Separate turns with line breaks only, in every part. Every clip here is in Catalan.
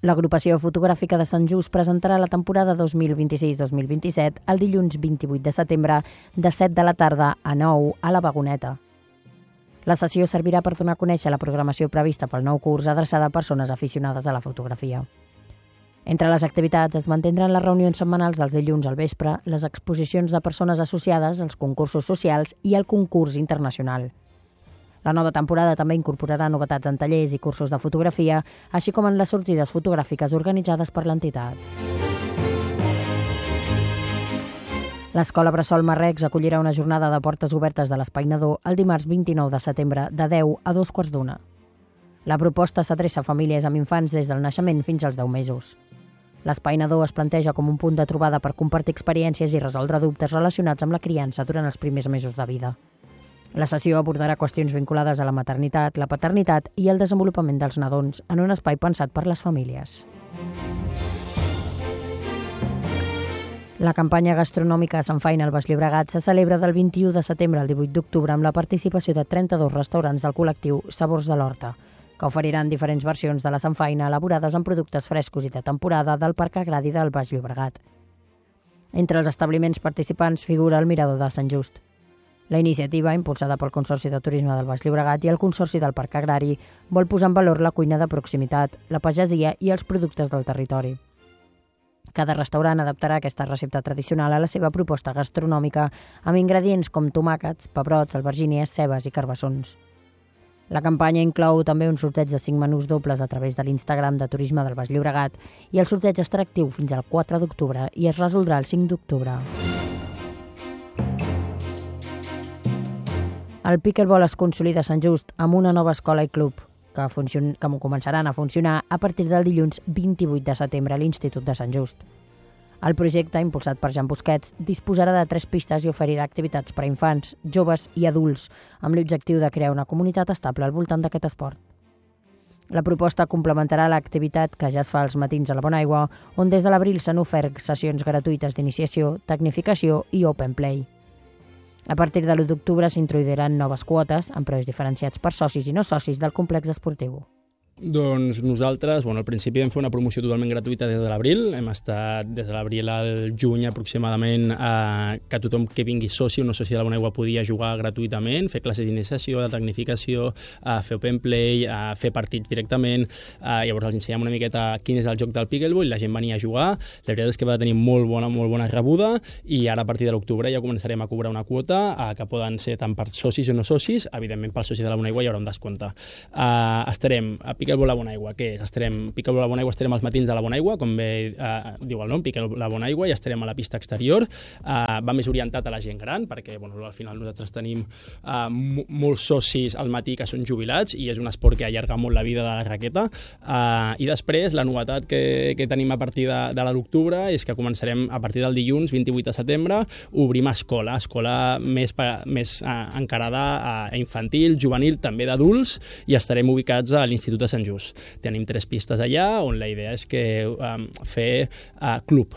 L'agrupació fotogràfica de Sant Just presentarà la temporada 2026-2027 el dilluns 28 de setembre de 7 de la tarda a 9 a la Vagoneta. La sessió servirà per donar a conèixer la programació prevista pel nou curs adreçada a persones aficionades a la fotografia. Entre les activitats es mantindran les reunions setmanals dels dilluns al vespre, les exposicions de persones associades, els concursos socials i el concurs internacional. La nova temporada també incorporarà novetats en tallers i cursos de fotografia, així com en les sortides fotogràfiques organitzades per l'entitat. L'Escola Bressol Marrecs acollirà una jornada de portes obertes de l'Espai Nadó el dimarts 29 de setembre de 10 a 2:15. La proposta s'adreça a famílies amb infants des del naixement fins als 10 mesos. L'Espai Nadó es planteja com un punt de trobada per compartir experiències i resoldre dubtes relacionats amb la criança durant els primers mesos de vida. La sessió abordarà qüestions vinculades a la maternitat, la paternitat i el desenvolupament dels nadons en un espai pensat per les famílies. La campanya gastronòmica Sant Faina al Baix Llobregat se celebra del 21 de setembre al 18 d'octubre amb la participació de 32 restaurants del col·lectiu Sabors de l'Horta, que oferiran diferents versions de la Sant Faina elaborades amb productes frescos i de temporada del Parc Agrari del Baix Llobregat. Entre els establiments participants figura el Mirador de Sant Just. La iniciativa, impulsada pel Consorci de Turisme del Baix Llobregat i el Consorci del Parc Agrari, vol posar en valor la cuina de proximitat, la pagesia i els productes del territori. Cada restaurant adaptarà aquesta recepta tradicional a la seva proposta gastronòmica amb ingredients com tomàquets, pebrots, albergínies, cebes i carbassons. La campanya inclou també un sorteig de 5 menús dobles a través de l'Instagram de Turisme del Baix Llobregat i el sorteig estarà actiu fins al 4 d'octubre i es resoldrà el 5 d'octubre. El pickleball es consolida a Sant Just amb una nova escola i club que començaran a funcionar a partir del dilluns 28 de setembre a l'Institut de Sant Just. El projecte, impulsat per Jan Busquets, disposarà de 3 pistes i oferirà activitats per a infants, joves i adults, amb l'objectiu de crear una comunitat estable al voltant d'aquest esport. La proposta complementarà l'activitat que ja es fa als matins a la Bonaigua, on des de l'abril s'han ofert sessions gratuïtes d'iniciació, tecnificació i open play. A partir de l'1 d'octubre s'introduiran noves quotes amb preus diferenciats per socis i no socis del complex esportiu.
Doncs nosaltres, al principi vam fer una promoció totalment gratuïta des de l'abril. Hem estat des de l'abril al juny aproximadament que tothom que vingui soci o no soci de la Bonaigua podia jugar gratuïtament, fer classes d'iniciació, de tecnificació, fer open play, fer partits directament. Llavors els ensenyem una miqueta quin és el joc del pickleball, la gent venia a jugar. La veritat és que va tenir molt bona rebuda i ara a partir de l'octubre ja començarem a cobrar una quota que poden ser tant per socis o no socis. Evidentment pels socis de la Bonaigua hi haurà un descompte. Estarem a Pickleball a Bonaigua, què és? Pickleball a Bonaigua estarem als matins de la Bonaigua, com bé diu el nom, Pickleball a Bonaigua, i estarem a la pista exterior. Va més orientat a la gent gran, perquè al final nosaltres tenim molts socis al matí que són jubilats i és un esport que allarga molt la vida de la raqueta. I després, la novetat que tenim a partir de l'octubre és que començarem a partir del dilluns 28 de setembre, obrim escola més encarada a infantil, juvenil, també d'adults, i estarem ubicats a l'Institut de Sant Just. Tenim 3 pistes allà on la idea és fer club.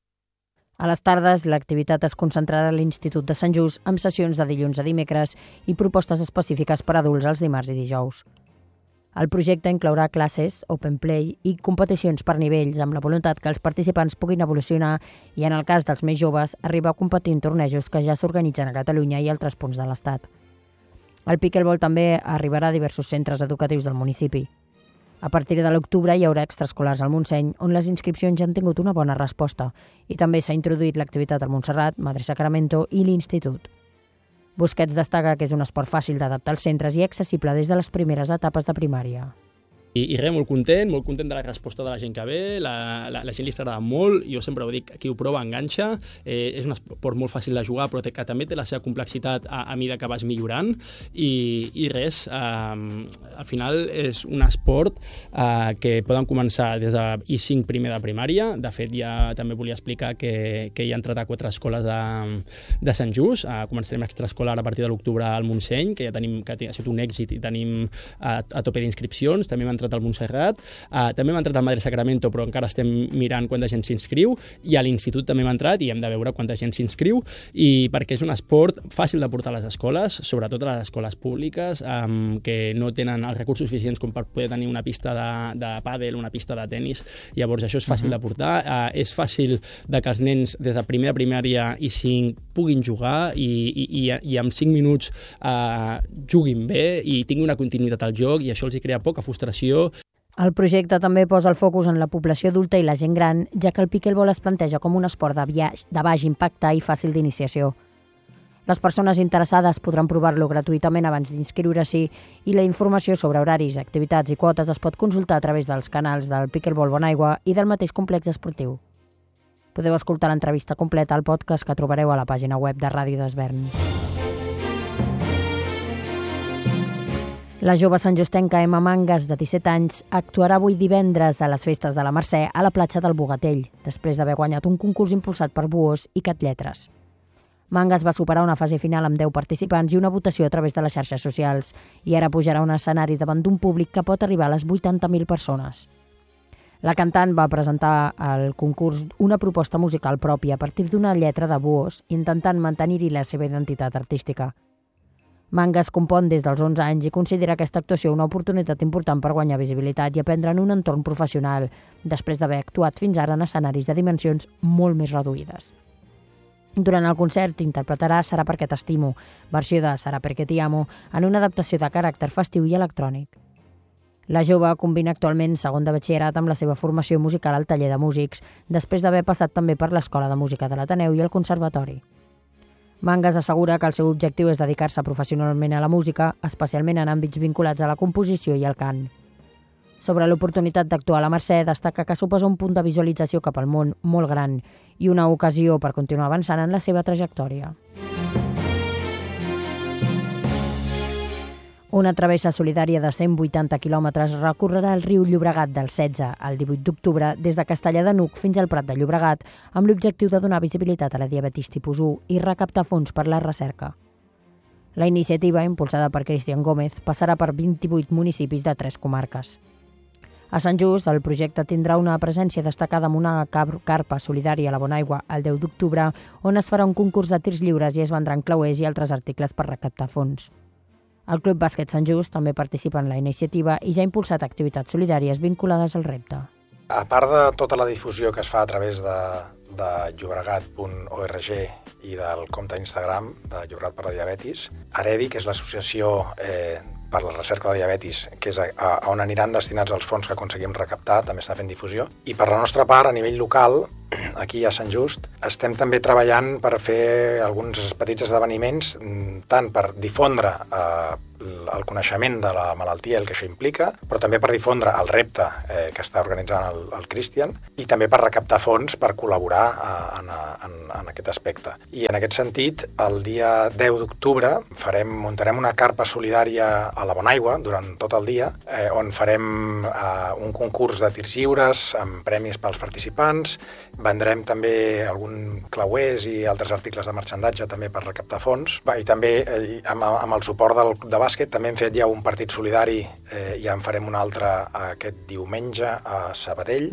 A les tardes, l'activitat es concentrarà a l'Institut de Sant Just amb sessions de dilluns a dimecres i propostes específiques per a adults els dimarts i dijous. El projecte inclourà classes, open play i competicions per nivells amb la voluntat que els participants puguin evolucionar i, en el cas dels més joves, arribar a competir en tornejos que ja s'organitzen a Catalunya i altres punts de l'Estat. El pickleball també arribarà a diversos centres educatius del municipi. A partir de l'octubre hi haurà extraescolars al Montseny, on les inscripcions ja han tingut una bona resposta, i també s'ha introduït l'activitat al Montserrat, Madre Sacramento i l'Institut. Busquets destaca que és un esport fàcil d'adaptar als centres i accessible des de les primeres etapes de primària.
I res, molt content de la resposta de la gent que ve, la gent li està agradant molt, jo sempre ho dic, qui ho prova enganxa, és un esport molt fàcil de jugar, però que també té la seva complexitat a mesura que vas millorant, i res, al final és un esport que poden començar des de I5 primer de primària. De fet, ja també volia explicar que hi ha entrat a 4 escoles de Sant Just. Començarem extraescolar a partir de l'octubre al Montseny, que ja tenim, que ha sigut un èxit i tenim a tope d'inscripcions. També hem entrat entrat al Montserrat, també hem entrat al Madre Sacramento, però encara estem mirant quanta gent s'inscriu, i a l'institut també hem entrat i hem de veure quanta gent s'inscriu, i perquè és un esport fàcil de portar a les escoles, sobretot a les escoles públiques, que no tenen els recursos suficients com per poder tenir una pista de pàdel, una pista de tennis. Llavors això és fàcil de portar, és fàcil de que els nens des de primària i 5 puguin jugar i en 5 minuts juguin bé i tinguin una continuïtat al joc, i això els hi crea poca frustració.
El projecte també posa el focus en la població adulta i la gent gran, ja que el pickleball es planteja com un esport de baix impacte i fàcil d'iniciació. Les persones interessades podran provar-lo gratuïtament abans d'inscriure-s'hi, i la informació sobre horaris, activitats i quotes es pot consultar a través dels canals del Pickleball Bonaigua i del mateix complex esportiu. Podeu escoltar l'entrevista completa al podcast que trobareu a la pàgina web de Ràdio d'Esvern. La jove santjustenca Emma Mangas, de 17 anys, actuarà avui divendres a les festes de la Mercè a la platja del Bogatell, després d'haver guanyat un concurs impulsat per Buós i Catlletres. Mangas va superar una fase final amb 10 participants i una votació a través de les xarxes socials, i ara pujarà a un escenari davant d'un públic que pot arribar a les 80.000 persones. La cantant va presentar al concurs una proposta musical pròpia a partir d'una lletra de Buós, intentant mantenir-hi la seva identitat artística. Mangas compon des dels 11 anys i considera aquesta actuació una oportunitat important per guanyar visibilitat i aprendre en un entorn professional, després d'haver actuat fins ara en escenaris de dimensions molt més reduïdes. Durant el concert interpretarà Serà perquè t'estimo, versió de Serà perquè t'hi amo, en una adaptació de caràcter festiu i electrònic. La jove combina actualment segon de batxillerat amb la seva formació musical al taller de músics, després d'haver passat també per l'Escola de Música de l'Ateneu i el Conservatori. Mangas assegura que el seu objectiu és dedicar-se professionalment a la música, especialment en àmbits vinculats a la composició i el cant. Sobre l'oportunitat d'actuar a la Mercè, destaca que suposa un punt de visualització cap al món molt gran i una ocasió per continuar avançant en la seva trajectòria. Una travessa solidària de 180 quilòmetres recorrerà el riu Llobregat del 16 al 18 d'octubre des de Castellar de Nuc fins al Prat de Llobregat, amb l'objectiu de donar visibilitat a la diabetis tipus 1 i recaptar fons per la recerca. La iniciativa, impulsada per Cristian Gómez, passarà per 28 municipis de 3 comarques. A Sant Just, el projecte tindrà una presència destacada amb una carpa solidària a la Bonaigua el 10 d'octubre, on es farà un concurs de tirs lliures i es vendran clauers i altres articles per recaptar fons. El Club Bàsquet Sant Just també participa en la iniciativa i ja ha impulsat activitats solidàries vinculades al repte.
A part de tota la difusió que es fa a través de llobregat.org i del compte Instagram de Llobregat per la Diabetis, Aredi, que és l'associació per la recerca de la diabetis, que és on aniran destinats els fons que aconseguim recaptar, també està fent difusió. I per la nostra part, a nivell local, aquí a Sant Just, estem també treballant per fer alguns petits esdeveniments, tant per difondre el coneixement de la malaltia i el que això implica, però també per difondre el repte que està organitzant el Cristian i també per recaptar fons per col·laborar en aquest aspecte. I en aquest sentit, el dia 10 d'octubre muntarem una carpa solidària a la Bonaigua durant tot el dia, on farem un concurs de tirs lliures amb premis pels participants, vendrem també algun clauers i altres articles de marxandatge també per recaptar fons. I també amb el suport de bàsquet també hem fet ja un partit solidari, ja en farem un altre aquest diumenge a Sabadell.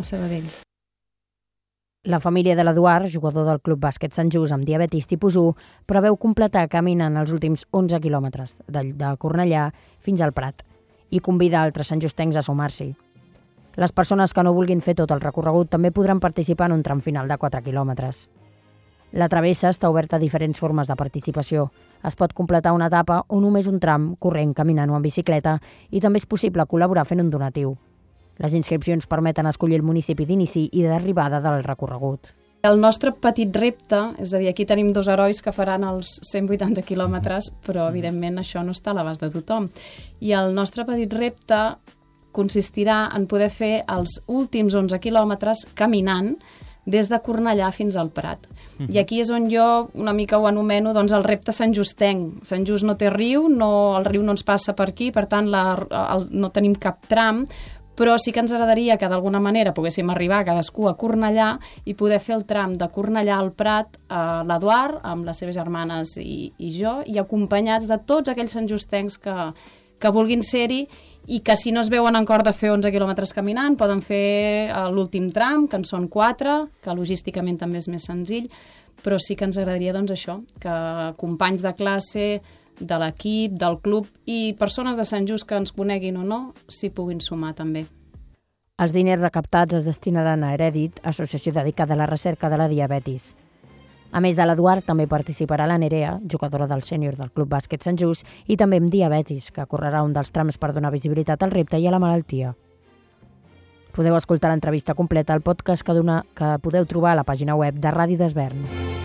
La família de l'Eduard, jugador del Club Bàsquet Sant Just amb diabetis tipus 1, preveu completar caminant els últims 11 quilòmetres de Cornellà fins al Prat i convida altres santjustencs a sumar-s'hi. Les persones que no vulguin fer tot el recorregut també podran participar en un tram final de 4 quilòmetres. La travessa està oberta a diferents formes de participació. Es pot completar una etapa o només un tram, corrent, caminant o en bicicleta, i també és possible col·laborar fent un donatiu. Les inscripcions permeten escollir el municipi d'inici i d'arribada del recorregut.
El nostre petit repte, és a dir, aquí tenim 2 herois que faran els 180 quilòmetres, però evidentment això no està a l'abast de tothom. I el nostre petit repte consistirà en poder fer els últims 11 quilòmetres caminant des de Cornellà fins al Prat. I aquí és on jo una mica ho anomeno doncs, el repte santjustenc. Sant Just no té riu, el riu no ens passa per aquí, per tant no tenim cap tram, però sí que ens agradaria que d'alguna manera poguéssim arribar cadascú a Cornellà i poder fer el tram de Cornellà al Prat a l'Eduard, amb les seves germanes i jo, i acompanyats de tots aquells santjustencs que vulguin ser-hi i que si no es veuen en cor de fer 11 quilòmetres caminant, poden fer l'últim tram, que en són 4, que logísticament també és més senzill, però sí que ens agradaria doncs això, que companys de classe, de l'equip, del club i persones de Sant Just que ens coneguin o no, s'hi puguin sumar també.
Els diners recaptats es destinaran a Heredit, associació dedicada a la recerca de la diabetis. A més de l'Eduard, també participarà la Nerea, jugadora del sènior del Club Bàsquet Sant Just, i també amb diabetis, que correrà un dels trams per donar visibilitat al repte i a la malaltia. Podeu escoltar l'entrevista completa al podcast que podeu trobar a la pàgina web de Ràdio d'Esvern.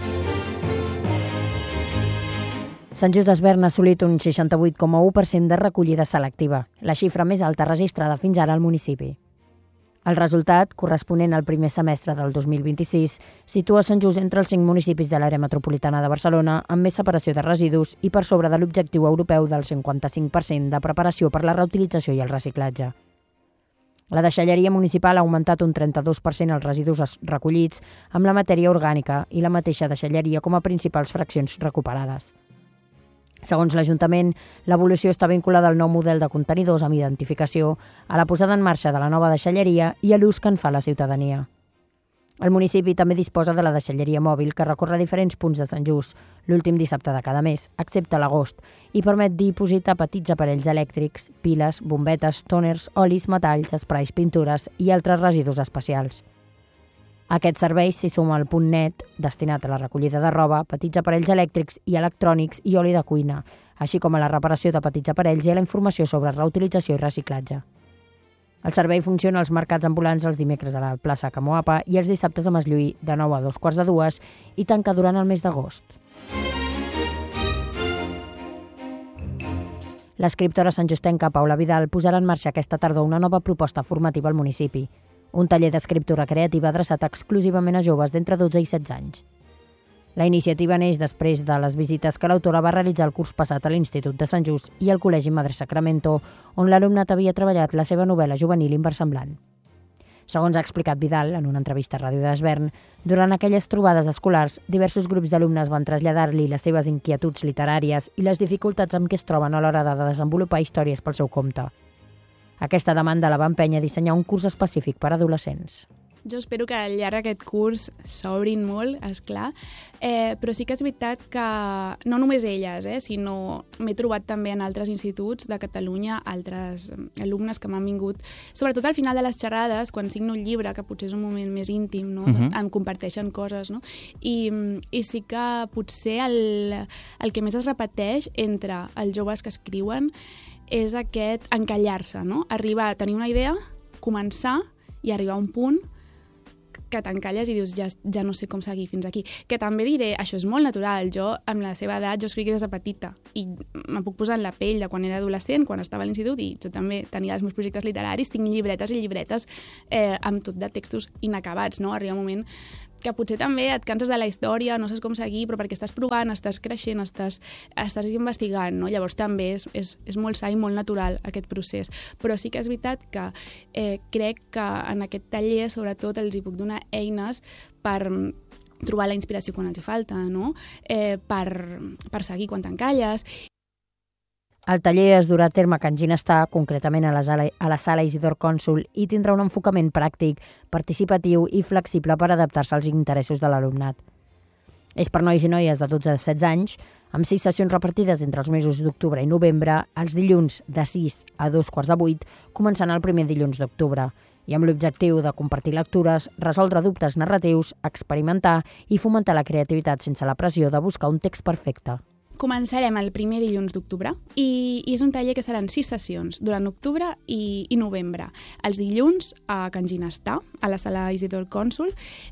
Sant Just d'Esvern ha assolit un 68,1% de recollida selectiva, la xifra més alta registrada fins ara al municipi. El resultat, corresponent al primer semestre del 2026, situa Sant Just entre els 5 municipis de l'àrea metropolitana de Barcelona amb més separació de residus i per sobre de l'objectiu europeu del 55% de preparació per la reutilització i el reciclatge. La deixalleria municipal ha augmentat un 32% els residus recollits amb la matèria orgànica i la mateixa deixalleria com a principals fraccions recuperades. Segons l'Ajuntament, l'evolució està vinculada al nou model de contenidors amb identificació, a la posada en marxa de la nova deixalleria i a l'ús que en fa la ciutadania. El municipi també disposa de la deixalleria mòbil que recorre diferents punts de Sant Just, l'últim dissabte de cada mes, excepte l'agost, i permet dipositar petits aparells elèctrics, piles, bombetes, tòners, olis, metalls, esprais, pintures i altres residus especials. A aquest servei s'hi suma el punt net, destinat a la recollida de roba, petits aparells elèctrics i electrònics i oli de cuina, així com a la reparació de petits aparells i a la informació sobre reutilització i reciclatge. El servei funciona als mercats ambulants els dimecres a la plaça Camoapa i els dissabtes a Maslluí de 9 a 2:45 i tanca durant el mes d'agost. L'escriptora santjustenca Paula Vidal posarà en marxa aquesta tardor una nova proposta formativa al municipi, un taller d'escriptura creativa adreçat exclusivament a joves d'entre 12 i 16 anys. La iniciativa neix després de les visites que l'autora va realitzar el curs passat a l'Institut de Sant Just i al Col·legi Madre Sacramento, on l'alumnat havia treballat la seva novel·la juvenil inversemblant. Segons ha explicat Vidal en una entrevista a Ràdio d'Esvern, durant aquelles trobades escolars, diversos grups d'alumnes van traslladar-li les seves inquietuds literàries i les dificultats amb què es troben a l'hora de desenvolupar històries pel seu compte. Aquesta demanda la va empènyer a dissenyar un curs específic per a adolescents.
Jo espero que al llarg d'aquest curs s'obrin molt, esclar, però sí que és veritat que no només elles, sinó m'he trobat també en altres instituts de Catalunya, altres alumnes que m'han vingut, sobretot al final de les xerrades, quan signo un llibre, que potser és un moment més íntim, no? Em comparteixen coses, no? I sí que potser el que més es repeteix entre els joves que escriuen és aquest encallar-se, no? Arribar a tenir una idea, començar i arribar a un punt que t'encalles i dius ja no sé com seguir fins aquí. Que també diré, això és molt natural. Jo, amb la seva edat, jo escric des de petita i me'n puc posar en la pell de quan era adolescent, quan estava a l'institut, i jo també tenia els meus projectes literaris, tinc llibretes i llibretes amb tot de textos inacabats, no? Arriba un moment que potser també et canses de la història, no saps com seguir, però perquè estàs provant, estàs creixent, estàs investigant, no? Llavors també és molt sa i molt natural aquest procés. Però sí que és veritat que crec que en aquest taller, sobretot, els hi puc donar eines per trobar la inspiració quan els hi falta, no? Per seguir quan t'encalles.
El taller es durà a terme a Can Ginestà, concretament a la sala Isidor Cònsul, i tindrà un enfocament pràctic, participatiu i flexible per adaptar-se als interessos de l'alumnat. És per nois i noies de 12 a 16 anys, amb 6 sessions repartides entre els mesos d'octubre i novembre, els dilluns de 6 a 7:45, començant el primer dilluns d'octubre, i amb l'objectiu de compartir lectures, resoldre dubtes narratius, experimentar i fomentar la creativitat sense la pressió de buscar un text perfecte.
Començarem el primer dilluns d'octubre i és un taller que seran 6 sessions durant octubre i novembre. Els dilluns a Can Ginestà, a la sala Isidor Cònsul,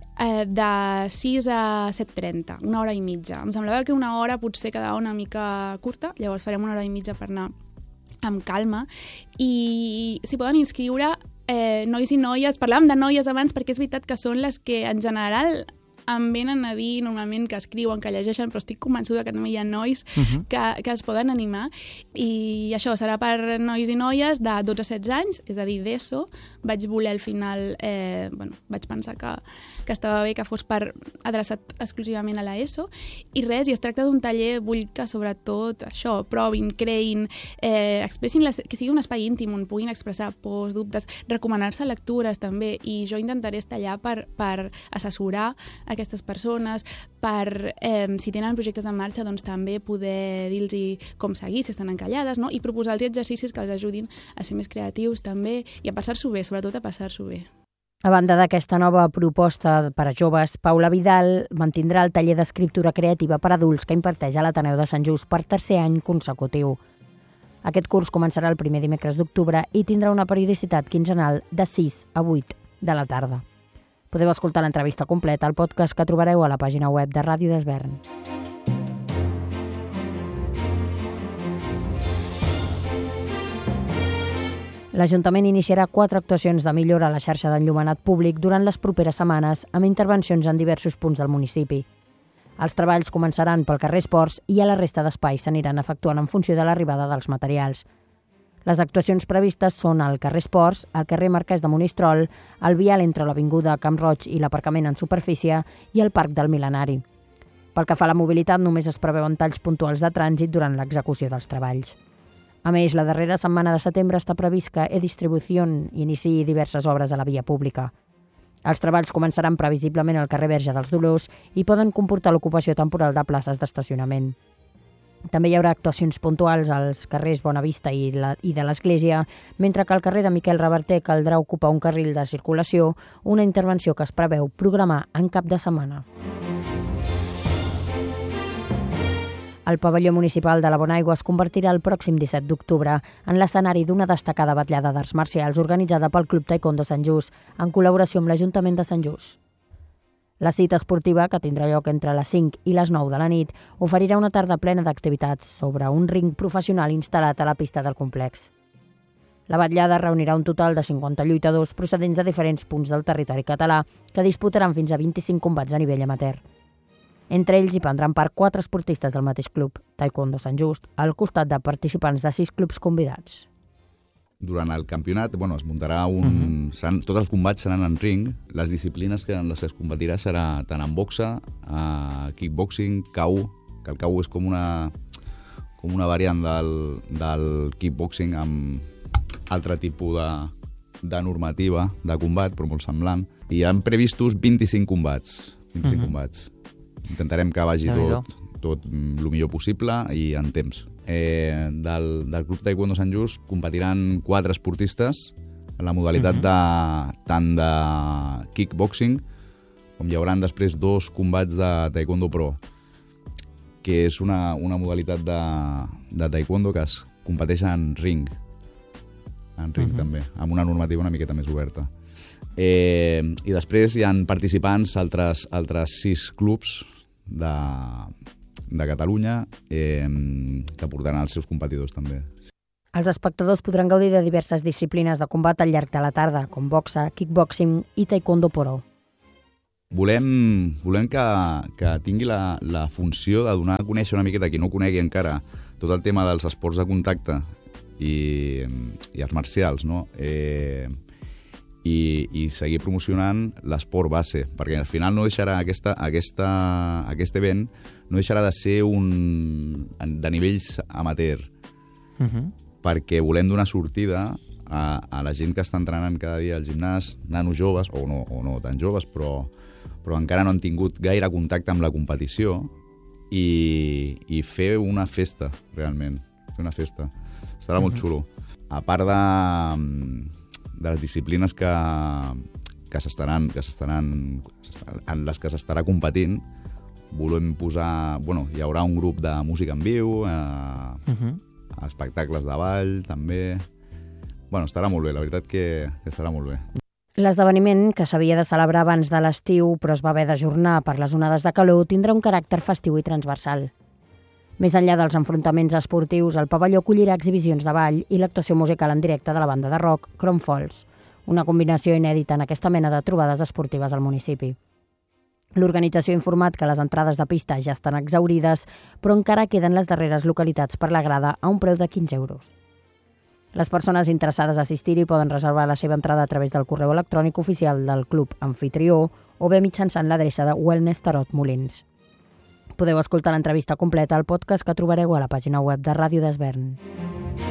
de 6 a 7:30, una hora i mitja. Em semblava que una hora potser quedava una mica curta, llavors farem una hora i mitja per anar amb calma i s'hi poden inscriure nois i noies. Parlàvem de noies abans perquè és veritat que són les que en general em venen a dir normalment que escriuen, que llegeixen, però estic convençuda que també hi ha nois que es poden animar. I això serà per nois i noies de 12 a 16 anys, és a dir, d'ESO. Vaig voler al final, vaig pensar que estava bé que fos adreçat exclusivament a l'ESO. I res, i es tracta d'un taller, vull que sobretot això, provin, creïn, expressin, que sigui un espai íntim on puguin expressar pors, dubtes, recomanar-se lectures també, i jo intentaré estar allà per assessorar aquestes persones, per, si tenen projectes en marxa, doncs també poder dir-los com seguir, si estan encallades, no? I proposar-los exercicis que els ajudin a ser més creatius també i a passar-s'ho bé, sobretot a passar-s'ho bé.
A banda d'aquesta nova proposta per a joves, Paula Vidal mantindrà el taller d'escriptura creativa per a adults que imparteix a l'Ateneu de Sant Just per tercer any consecutiu. Aquest curs començarà el primer dimecres d'octubre i tindrà una periodicitat quinzenal de 6 a 8 de la tarda. Podeu escoltar l'entrevista completa al podcast que trobareu a la pàgina web de Ràdio d'Esvern. L'Ajuntament iniciarà 4 actuacions de millora a la xarxa d'enllumenat públic durant les properes setmanes amb intervencions en diversos punts del municipi. Els treballs començaran pel carrer Esports i a la resta d'espais s'aniran efectuant en funció de l'arribada dels materials. Les actuacions previstes són al carrer Esports, al carrer Marquès de Monistrol, el vial entre l'Avinguda Camp Roig i l'aparcament en superfície i el Parc del Mil·lenari. Pel que fa a la mobilitat, només es preveuen talls puntuals de trànsit durant l'execució dels treballs. A més, la darrera setmana de setembre està previst que E-Distribució iniciï diverses obres a la via pública. Els treballs començaran previsiblement al carrer Verge dels Dolors i poden comportar l'ocupació temporal de places d'estacionament. També hi haurà actuacions puntuals als carrers Bonavista i de l'Església, mentre que al carrer de Miquel Reverter caldrà ocupar un carril de circulació, una intervenció que es preveu programar en cap de setmana. El pavelló municipal de la Bonaigua es convertirà el pròxim 17 d'octubre en l'escenari d'una destacada vetllada d'arts marcials organitzada pel Club Taekwondo Sant Just, en col·laboració amb l'Ajuntament de Sant Just. La cita esportiva, que tindrà lloc entre les 5 i les 9 de la nit, oferirà una tarda plena d'activitats sobre un ring professional instal·lat a la pista del complex. La vetllada reunirà un total de 50 lluitadors procedents de diferents punts del territori català que disputaran fins a 25 combats a nivell amateur. Entre ells hi prendran part 4 esportistes del mateix club, Taekwondo Sant Just, al costat de participants de 6 clubs convidats.
Durant el campionat es muntarà tots els combats seran en ring. Les disciplines en les que es competirà serà tant en boxa, kickboxing, KO, que el KO és com una variant del kickboxing amb altre tipus de normativa de combat, però molt semblant. I han previstos 25 combats. Intentarem que vagi tot el millor possible i en temps. Del Club Taekwondo Sant Just competiran 4 esportistes en la modalitat tant de kickboxing com hi haurà després 2 combats de Taekwondo Pro, que és una modalitat de Taekwondo que es competeix en ring també, amb una normativa una miqueta més oberta. I després hi ha participants altres 6 clubs de Catalunya que portaran els seus competidors també.
Els espectadors podran gaudir de diverses disciplines de combat al llarg de la tarda, com boxa, kickboxing i taekwondo pro.
Volem que tingui la funció de donar a conèixer una miqueta a qui no conegui encara tot el tema dels esports de contacte i els marcials, no? I seguir promocionant l'esport base, perquè al final no deixarà aquest event no deixarà de ser de nivells amateur, perquè volem donar sortida a la gent que està entrenant cada dia al gimnàs, nanos joves, o no tan joves, però encara no han tingut gaire contacte amb la competició, i fer una festa, realment, fer una festa. Estarà molt xulo. A part de les disciplines en les que s'estarà competint, volem posar... hi haurà un grup de música en viu, espectacles de ball, també... estarà molt bé, la veritat que estarà molt bé.
L'esdeveniment, que s'havia de celebrar abans de l'estiu, però es va haver d'ajornar per les onades de calor, tindrà un caràcter festiu i transversal. Més enllà dels enfrontaments esportius, el pavelló acollirà exhibicions de ball i l'actuació musical en directe de la banda de rock Chrome Falls, una combinació inèdita en aquesta mena de trobades esportives al municipi. L'organització ha informat que les entrades de pista ja estan exhaurides, però encara queden les darreres localitats per la grada a un preu de 15 euros. Les persones interessades a assistir-hi poden reservar la seva entrada a través del correu electrònic oficial del club anfitrió o bé mitjançant l'adreça de Wellness Tarot Molins. Podeu escoltar l'entrevista completa al podcast que trobareu a la pàgina web de Ràdio d'Esvern.